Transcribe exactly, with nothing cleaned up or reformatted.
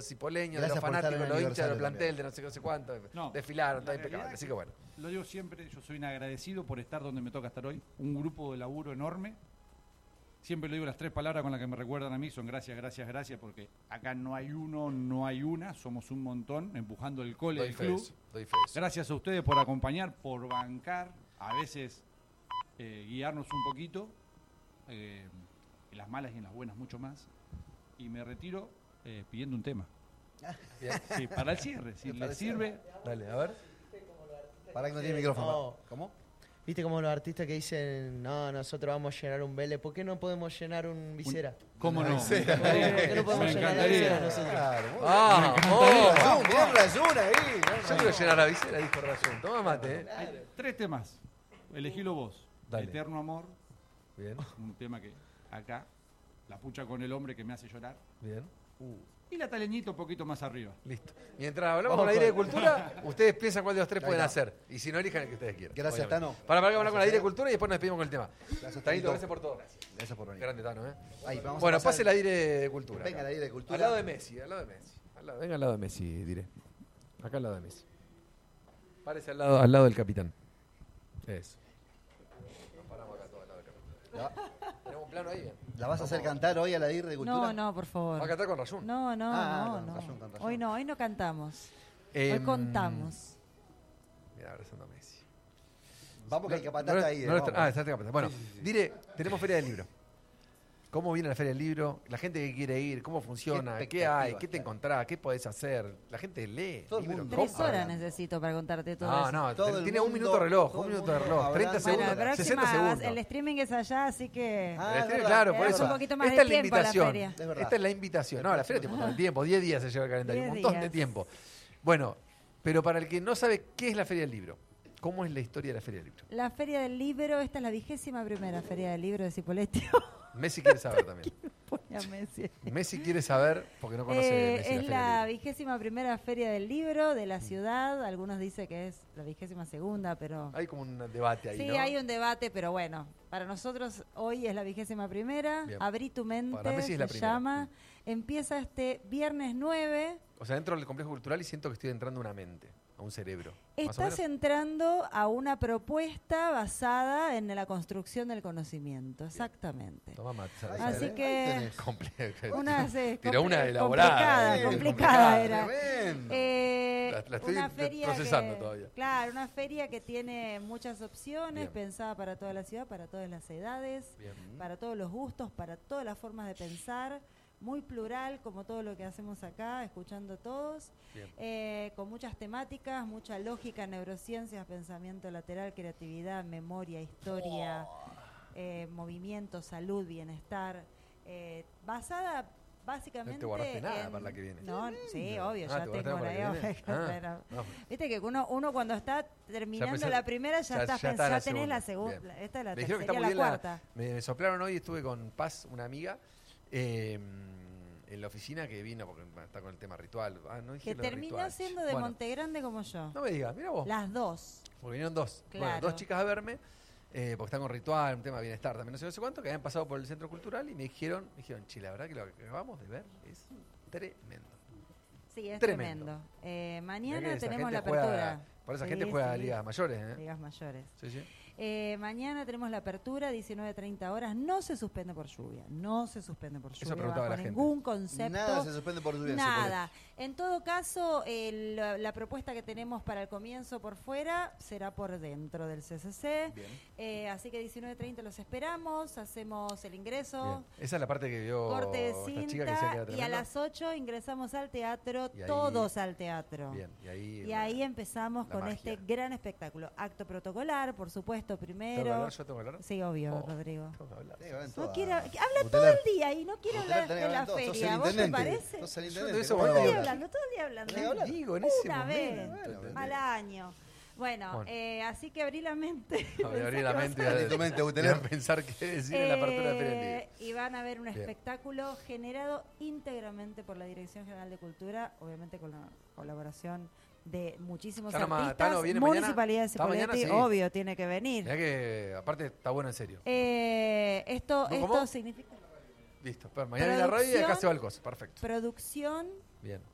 cipoleños, de los fanáticos, de los hinchas, de los plantel, de no sé qué, no sé cuánto, no, desfilaron, todo impecable. Así que bueno. Lo digo siempre, yo soy un agradecido por estar donde me toca estar hoy. Un grupo de laburo enorme. Siempre lo digo, las tres palabras con las que me recuerdan a mí son gracias, gracias, gracias, porque acá no hay uno, no hay una, somos un montón empujando el cole del club. Doy fe. Gracias a ustedes por acompañar, por bancar, a veces eh, guiarnos un poquito, eh, en las malas y en las buenas mucho más. Y me retiro eh, pidiendo un tema. Bien. Sí, para el cierre, si les sirve. Dale, a ver. Para que no tiene micrófono. No. ¿Cómo? ¿Viste como los artistas que dicen, no, nosotros vamos a llenar un Vélez? ¿Por qué no podemos llenar un Visera? ¿Cómo no? ¿Por qué no podemos Me llenar la encantaría. Visera nosotros? Claro, ah, Oh, bien, Rayuna ahí. yo quiero llenar la visera, dijo Rayón. Toma mate, eh. Hay tres temas. Elegilo vos. Dale. Eterno amor, Bien, un tema que acá, la pucha con el hombre que me hace llorar. bien. Uh. Y la taleñito un poquito más arriba. Listo. Mientras hablamos con la Aire de Cultura, ustedes piensan cuál de los tres pueden hacer. Y si no, elijan el que ustedes quieran. Gracias, obviamente. Tano. Para, para que hablar con la Aire de Gracias, Cultura y después nos despedimos con el tema. Gracias, Tanito, Tanito. gracias por todo. Gracias por venir. Grande Tano, ¿eh? Ahí, vamos Bueno, a pasar- pase la Aire de Cultura. Venga, acá. la Aire de Cultura. Al lado de Messi, al lado de Messi. Al lado- venga al lado de Messi, diré. Acá al lado de Messi. Párese al lado, al lado del capitán. Eso. Nos paramos acá todos al lado del capitán. ¿La, Tenemos un plano ahí, bien. la vas a hacer cantar hoy a la Aire de Cultura? No, no, por favor. Va a cantar con Rayún. No, no, Ah, no, con no. razón, con razón. Hoy no, hoy no cantamos. Em, Hoy contamos. Mira, abrazando a Messi. Vamos que el capataz No, está ahí. no, eh, no está- vamos. ah, está el capataz. Bueno, Sí, sí, sí. diré, tenemos Feria del Libro. ¿Cómo viene la Feria del Libro? La gente que quiere ir, ¿cómo funciona? Qué ¿Qué, hay? expectativas, ¿Qué te claro. encontrás? ¿Qué podés hacer? La gente lee. Todo el libro, mundo. Tres compra. horas necesito para contarte todo No, eso. no, Todo el tiene un mundo- minuto de reloj, todo un el minuto de mundo reloj, treinta hablando. Bueno, segundos, la sesenta próxima, segundos. el streaming es allá, así que... Ah, El es stream, verdad, claro, es por verdad. eso. Un poquito más Esta de es la tiempo a la invitación. feria. Es verdad. Esta es la invitación. No, la feria tiene un montón de tiempo, diez días se lleva el calendario, un diez montón de días. tiempo. Bueno, pero para el que no sabe qué es la Feria del Libro, ¿cómo es la historia de la Feria del Libro? La Feria del Libro, esta es la vigésima primera Feria del Libro de Cipolletti. Messi quiere saber también. Pone a Messi. Messi quiere saber, porque no conoce Eh, Messi la es Feria la del Libro. vigésima primera Feria del Libro de la ciudad. Algunos dicen que es la vigésima segunda, pero... Hay como un debate ahí, Sí, ¿no? hay un debate, pero bueno, para nosotros hoy es la vigésima primera. Bien. Abrí tu mente, Para Messi es la se primera. llama. Empieza este viernes nueve. O sea, entro al complejo cultural y siento que estoy entrando a una mente, a un cerebro. ¿Más o Estás menos? entrando a una propuesta basada en la construcción del conocimiento, exactamente. Toma mate, Ahí Así tenés, que- ahí tenés. Una, Complejo. sí, Tiró compli- una elaborada. complicada, eh, complicada era. Tremendo. Eh, La- la estoy una feria procesando que- todavía. Claro, una feria que tiene muchas opciones, Bien. pensada para toda la ciudad, para todas las edades, Bien. para todos los gustos, para todas las formas de pensar, muy plural como todo lo que hacemos acá, escuchando a todos, Bien. eh, con muchas temáticas, mucha lógica, neurociencias, pensamiento lateral, creatividad, memoria, historia, eh, movimiento, salud, bienestar, eh, basada básicamente No te guardaste nada en- para la que viene. No, sí, obvio, Ah, ya ¿te guardaste tengo para la la que viene? Ah, pero- no. Viste que uno, uno cuando está terminando pensé- la primera ya, ya- estás ya pens- está ya la tenés la segunda. segunda. Bien. Esta es la Me dijeron que tercera, está muy la bien. la- cuarta. me soplaron hoy, estuve con Paz, una amiga, eh, en la oficina que vino, porque está con el tema ritual. Ah, no dije Que lo de terminó ritual. siendo de Bueno, Montegrande como yo. No me digas, mira vos. Las dos. Porque vinieron dos. Bueno, Claro. dos chicas a verme, eh, porque están con ritual, un tema de bienestar también, no sé, no sé cuánto, que habían pasado por el centro cultural y me dijeron, me dijeron, che, la verdad que lo que acabamos de ver es tremendo. Sí, es Tremendo. tremendo. Eh, Mirá mañana que esa tenemos gente la juega- apertura. por esa Sí, gente juega a sí. ligas mayores, ¿eh? Ligas mayores. Sí, sí. Eh, mañana tenemos la apertura, diecinueve treinta horas. No se suspende por lluvia. No se suspende por Eso lluvia. preguntaba bajo la gente. ningún concepto. Nada se suspende por lluvia. Nada. En todo caso, el- la, la propuesta que tenemos para el comienzo por fuera será por dentro del C C C. Bien. Eh, así que diecinueve treinta los esperamos, hacemos el ingreso, Bien. Esa es la parte que vio corte de esta chica que cinta decía que era y a tremendo. las ocho ingresamos al teatro, Y ahí- todos al teatro. Bien, y ahí, Y ahí empezamos la con magia. este gran espectáculo. Acto protocolar, por supuesto, ¿Tengo que primero. hablar? ¿Yo tengo que hablar? Sí, obvio, Oh, Rodrigo. tengo que hablar. Sí, hablan No todas. quiere, habla todo Buteler. el día y no quiere Buteler hablar tenés que de la hablar todo. Sos el feria. ¿Vos te intendente. parece? Sos el Yo de intendente. eso ¿cómo voy no a Todo el va día a hablar? hablando, todo el día hablando. Tenés que hablar. Digo, en ese Una vez momento. ¿entendés? al año. Bueno, Bueno. eh, así que abrí la mente. No, me abrí la Pensá que mente y vas a- a- Abrí tu mente, y a Buteler. pensar qué decir en la apertura de Feria del Eh, Libro. y van a ver un Bien. espectáculo generado íntegramente por la Dirección General de Cultura, obviamente con la colaboración de muchísimos Tano Ma- artistas. Tano viene mañana. Municipalidad de ¿Está mañana? Cipolletti, Sí. obvio, tiene que venir. Mirá que aparte está bueno en serio. Eh, esto, ¿No, esto cómo? significa Listo. Pero mañana en la radio y acá producción- se va el coso. Perfecto. producción, Bien.